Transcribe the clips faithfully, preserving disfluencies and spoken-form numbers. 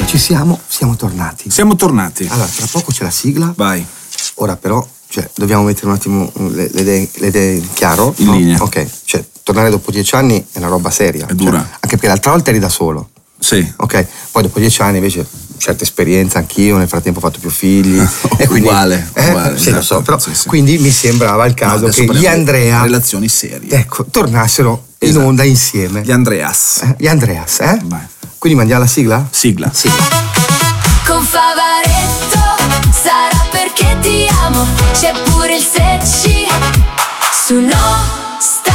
Ci siamo, siamo tornati. Siamo tornati. Allora, tra poco c'è la sigla. Vai. Ora però, cioè, dobbiamo mettere un attimo le, le idee, le idee in chiaro. In no? linea. Ok, cioè, tornare dopo dieci anni è una roba seria. È dura. Cioè, anche perché l'altra volta eri da solo. Sì. Ok, poi dopo dieci anni invece certa esperienza, anch'io nel frattempo ho fatto più figli. e quindi, uguale, eh, uguale. Sì, esatto. lo so, però sì, sì. quindi mi sembrava il caso No, che gli parliamo di Andrea, relazioni serie. ecco, tornassero Esatto. in onda insieme. Gli Andreas. Eh, gli Andreas, eh? Vai. Quindi mandiamo la sigla? Sigla. Sigla. Con Favaretto sarà perché ti amo, c'è pure il secci su Nostalgia.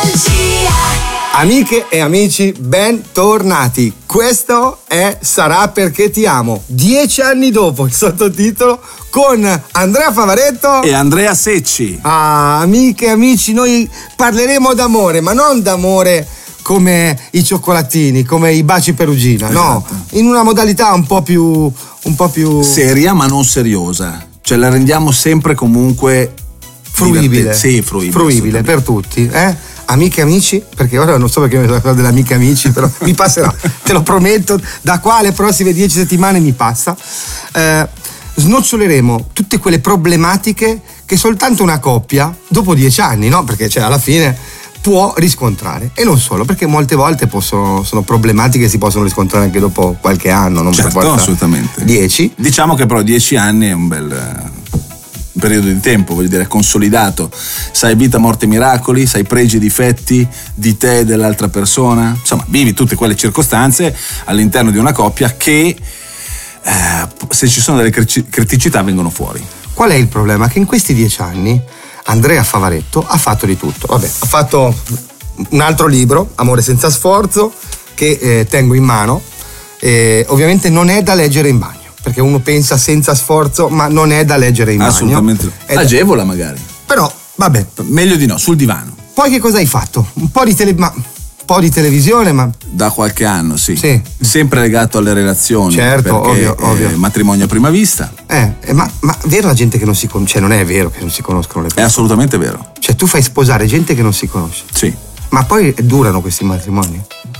Amiche e amici, bentornati. Questo è Sarà perché ti amo. Dieci anni dopo il sottotitolo con Andrea Favaretto E Andrea Secci. Ah, amiche e amici, noi parleremo d'amore, ma non d'amore come i cioccolatini, come i baci perugina, no, Esatto. in una modalità un po' più un po' più Seria ma non seriosa. Cioè la rendiamo sempre comunque fruibile. divertente. Sì, fruibile. Fruibile per tutti, eh? Amiche e amici, perché ora non so perché mi ricordo delle amiche e amici, però mi passerà, te lo prometto, da qua alle prossime dieci settimane mi passa. Eh, snoccioleremo tutte quelle problematiche che soltanto una coppia, dopo dieci anni, no? Perché cioè alla fine può riscontrare. E non solo, perché molte volte possono, sono problematiche che si possono riscontrare anche dopo qualche anno, non Certo, per forza assolutamente. dieci. Diciamo che però dieci anni è un bel eh, periodo di tempo, voglio dire, consolidato. Sai vita, morte, miracoli, sai pregi e difetti di te e dell'altra persona. Insomma, vivi tutte quelle circostanze all'interno di una coppia che eh, se ci sono delle criticità vengono fuori. Qual è il problema? Che in questi dieci anni Andrea Favaretto ha fatto di tutto. Vabbè, ha fatto un altro libro, Amore senza sforzo, che eh, tengo in mano. Eh, ovviamente non è da leggere in bagno, perché uno pensa senza sforzo, ma non è da leggere in Assolutamente. bagno. Assolutamente. Agevola magari. Però, vabbè. Meglio di no, sul divano. Poi che cosa hai fatto? Un po' di tele... ma... un po' di televisione, ma... Da qualche anno, sì. Sì. Sempre legato alle relazioni. Certo, perché, ovvio, ovvio. eh, matrimonio a prima vista. Eh, eh, ma, ma vero la gente che non si conosce? Cioè, non è vero che non si conoscono le È persone. assolutamente vero. Cioè, tu fai sposare gente che non si conosce. Sì. Ma poi durano questi matrimoni?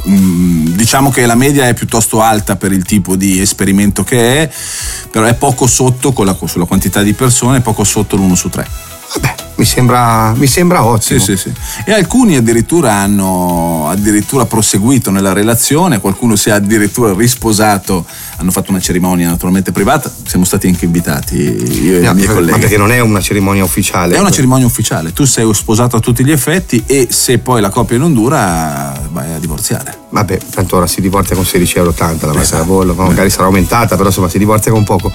Mm, diciamo che la media è piuttosto alta per il tipo di esperimento che è, però è poco sotto con la, sulla quantità di persone, è poco sotto l'uno su tre. Vabbè, mi sembra, mi sembra ottimo. Sì, sì, sì. E alcuni addirittura hanno addirittura proseguito nella relazione, qualcuno si è addirittura risposato, hanno fatto una cerimonia naturalmente privata, siamo stati anche invitati io e No, i miei colleghi. Ma perché non è una cerimonia ufficiale? È una cerimonia ufficiale, tu sei sposato a tutti gli effetti e se poi la coppia non dura vai a divorziare. Vabbè, tanto ora si divorzia con sedici euro e ottanta la messa Esatto. da bollo, ma magari sarà aumentata, però insomma si divorzia con poco.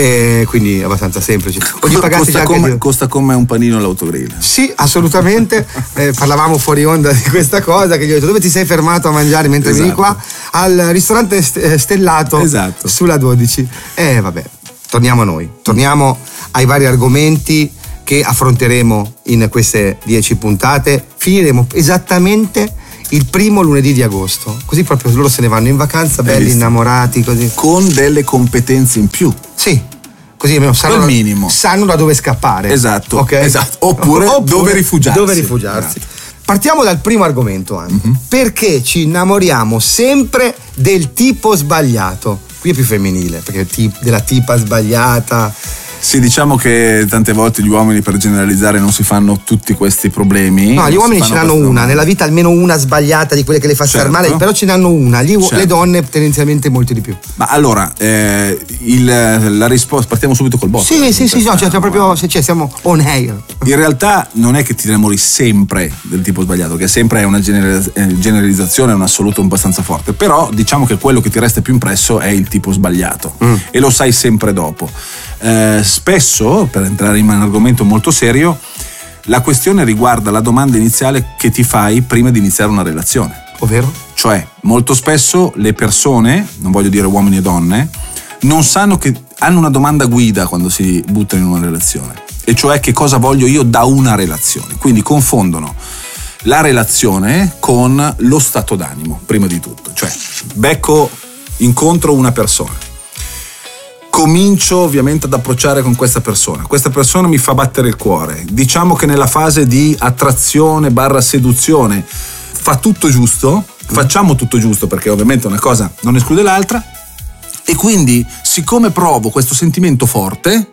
E quindi è abbastanza semplice. O gli pagate Costa già anche come, di- costa come un panino all'autogrill. Sì, assolutamente. Eh, parlavamo fuori onda di questa cosa, che gli ho detto dove ti sei fermato a mangiare mentre Esatto. vieni qua? Al ristorante st- eh, stellato Esatto. sulla dodici. E eh, vabbè, torniamo a noi, torniamo ai vari argomenti che affronteremo in queste dieci puntate. Finiremo esattamente il primo lunedì di agosto, così proprio loro se ne vanno in vacanza, belli, visto? innamorati, così. Con delle competenze in più. Sì, così almeno sanno, Quel minimo. sanno da dove scappare. Esatto, Ok? esatto. Oppure dove rifugiarsi. Dove rifugiarsi. Esatto. Partiamo dal primo argomento, Andy. Mhm. Perché ci innamoriamo sempre del tipo sbagliato? Qui è più femminile, perché ti- della tipa sbagliata. Sì, diciamo che tante volte gli uomini, per generalizzare, non si fanno tutti questi problemi. No, gli Non uomini si ce fanno n'hanno questo- una, nella vita almeno una sbagliata di quelle che le fa star Certo. male, però ce n'hanno una, Gli- Certo. le donne tendenzialmente molti di più. Ma allora, eh, il, la risposta, partiamo subito col botto. Sì, sì, sì, no, cioè, Questa- proprio, se- cioè, siamo on air. In realtà non è che ti innamori sempre del tipo sbagliato, che sempre è una generalizz- eh, generalizzazione, è un assoluto abbastanza forte, però diciamo che quello che ti resta più impresso è il tipo sbagliato Mm. e lo sai sempre dopo. Eh, spesso, per entrare in un argomento molto serio, la questione riguarda la domanda iniziale che ti fai prima di iniziare una relazione. Ovvero? Cioè, molto spesso le persone, non voglio dire uomini e donne, non sanno che hanno una domanda guida quando si buttano in una relazione, e cioè che cosa voglio io da una relazione. Quindi confondono la relazione con lo stato d'animo, prima di tutto. Cioè, becco, incontro una persona, comincio ovviamente ad approcciare con questa persona, questa persona mi fa battere il cuore, diciamo che nella fase di attrazione barra seduzione fa tutto giusto, facciamo tutto giusto, perché ovviamente una cosa non esclude l'altra, E quindi, siccome provo questo sentimento forte,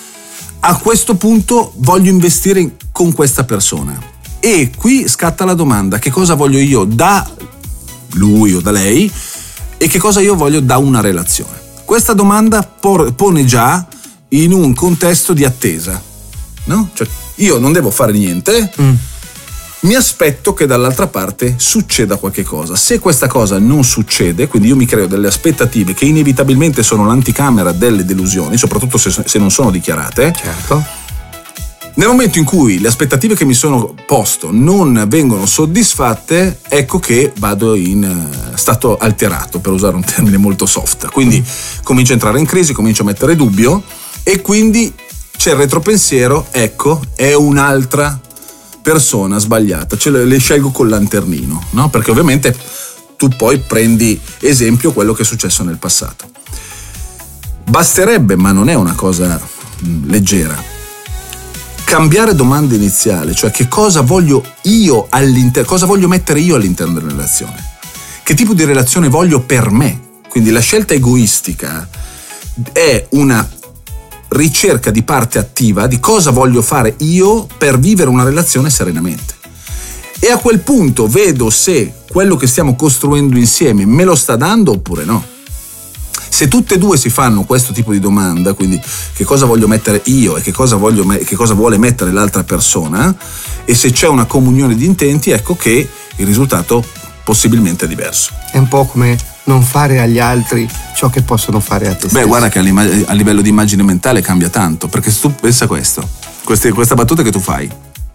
a questo punto voglio investire in, con questa persona. E qui scatta la domanda: che cosa voglio io da lui o da lei e che cosa io voglio da una relazione? Questa domanda por, pone già in un contesto di attesa, no? Cioè, io non devo fare niente, mm. mi aspetto che dall'altra parte succeda qualche cosa. Se questa cosa non succede, quindi io mi creo delle aspettative che inevitabilmente sono l'anticamera delle delusioni, soprattutto se, se non sono dichiarate. Certo. Nel momento in cui le aspettative che mi sono posto non vengono soddisfatte, ecco che vado in stato alterato, per usare un termine molto soft. Quindi mm. comincio a entrare in crisi, comincio a mettere dubbio e quindi c'è il retropensiero, ecco, è un'altra persona sbagliata, ce le, le scelgo col lanternino, no? Perché ovviamente tu poi prendi esempio quello che è successo nel passato. Basterebbe, ma non è una cosa mh, leggera, cambiare domanda iniziale, cioè che cosa voglio io all'interno, cosa voglio mettere io all'interno della relazione, che tipo di relazione voglio per me. Quindi la scelta egoistica è una ricerca di parte attiva di cosa voglio fare io per vivere una relazione serenamente, e a quel punto vedo se quello che stiamo costruendo insieme me lo sta dando oppure no. Se tutte e due si fanno questo tipo di domanda, quindi che cosa voglio mettere io e che cosa, voglio me- che cosa vuole mettere l'altra persona, e se c'è una comunione di intenti, ecco che il risultato possibilmente è diverso. È un po' come non fare agli altri ciò che possono fare a te stesso. Beh, guarda che a livello di immagine mentale cambia tanto, perché se tu pensa questo, queste, questa battuta che tu fai,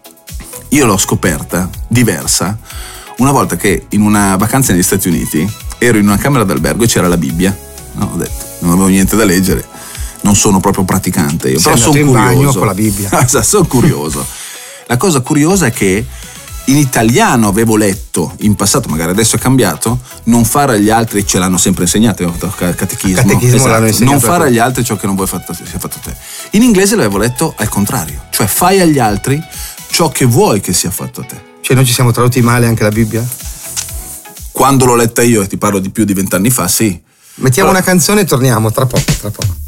io l'ho scoperta diversa una volta che in una vacanza negli Stati Uniti ero in una camera d'albergo e c'era la Bibbia. No, ho detto, non avevo niente da leggere, non sono proprio praticante io, sei però sono in curioso. Bagno con la Bibbia. Sono curioso. La cosa curiosa è che in italiano avevo letto in passato, magari adesso è cambiato, non fare agli altri, ce l'hanno sempre insegnato, catechismo, catechismo esatto, l'hanno insegnato, non fare agli altri ciò che non vuoi fatto, sia fatto te. In inglese l'avevo letto al contrario, cioè fai agli altri ciò che vuoi che sia fatto a te. Cioè noi ci siamo tradotti male anche la Bibbia? Quando l'ho letta io, e ti parlo di più di vent'anni fa, sì. Mettiamo Però... una canzone e torniamo tra poco, tra poco.